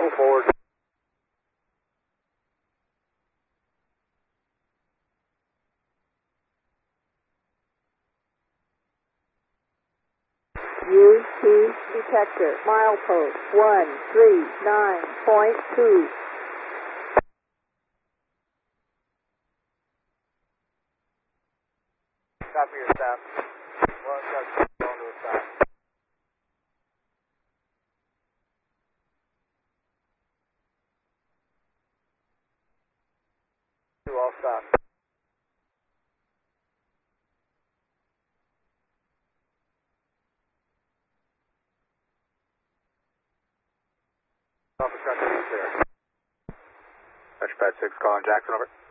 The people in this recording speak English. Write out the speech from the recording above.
Move forward. UT detector, milepost 139.2. Copy your stop. Well, going to a stop. All stop. Alpha Truck is clear. Touch pad 6, calling Jackson, over.